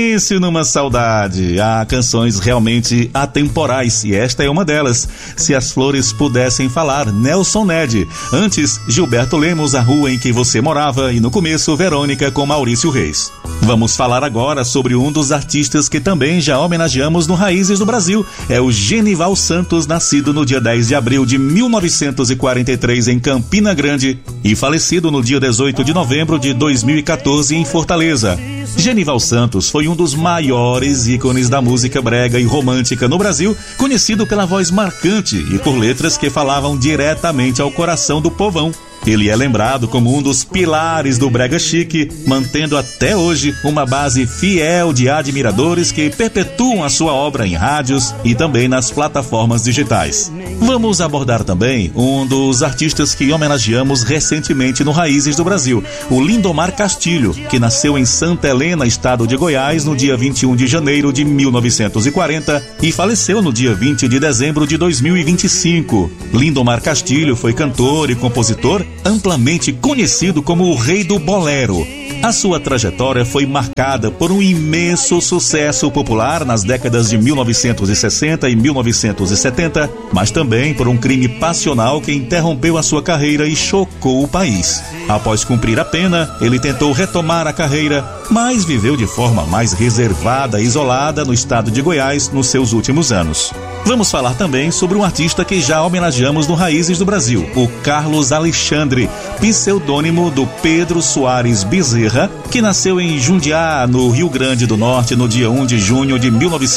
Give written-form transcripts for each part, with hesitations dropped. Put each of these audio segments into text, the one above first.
Silêncio numa saudade. Há canções realmente atemporais e esta é uma delas. Se as flores pudessem falar, Nelson Ned. Antes, Gilberto Lemos, A Rua em que Você Morava, e no começo, Verônica com Maurício Reis. Vamos falar agora sobre um dos artistas que também já homenageamos no Raízes do Brasil. É o Genival Santos, nascido no dia 10 de abril de 1943 em Campina Grande e falecido no dia 18 de novembro de 2014 em Fortaleza. Genival Santos foi um dos maiores ícones da música brega e romântica no Brasil, conhecido pela voz marcante e por letras que falavam diretamente ao coração do povão. Ele é lembrado como um dos pilares do brega chique, mantendo até hoje uma base fiel de admiradores que perpetuam a sua obra em rádios e também nas plataformas digitais. Vamos abordar também um dos artistas que homenageamos recentemente no Raízes do Brasil, o Lindomar Castilho, que nasceu em Santa Helena, estado de Goiás, no dia 21 de janeiro de 1940 e faleceu no dia 20 de dezembro de 2025. Lindomar Castilho foi cantor e compositor amplamente conhecido como o Rei do Bolero. A sua trajetória foi marcada por um imenso sucesso popular nas décadas de 1960 e 1970, mas também por um crime passional que interrompeu a sua carreira e chocou o país. Após cumprir a pena, ele tentou retomar a carreira, mas viveu de forma mais reservada e isolada no estado de Goiás nos seus últimos anos. Vamos falar também sobre um artista que já homenageamos no Raízes do Brasil, o Carlos Alexandre, pseudônimo do Pedro Soares Bezerra, que nasceu em Jundiá, no Rio Grande do Norte, no dia 1 de junho de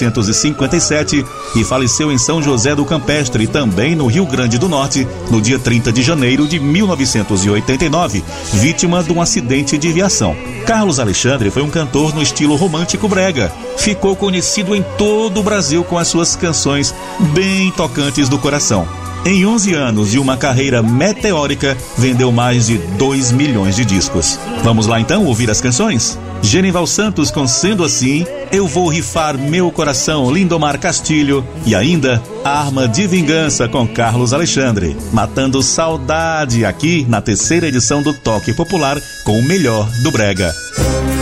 1957 e faleceu em São José do Campestre, também no Rio Grande do Norte, no dia 30 de janeiro de 1989, vítima de um acidente de viação. Carlos Alexandre foi um cantor no estilo romântico brega. Ficou conhecido em todo o Brasil com as suas canções bem tocantes do coração. Em 11 anos e uma carreira meteórica, vendeu mais de 2 milhões de discos. Vamos lá então ouvir as canções? Genival Santos com Sendo Assim, Eu Vou Rifar Meu Coração, Lindomar Castilho, e ainda Arma de Vingança com Carlos Alexandre. Matando saudade aqui na terceira edição do Toque Popular com o melhor do brega.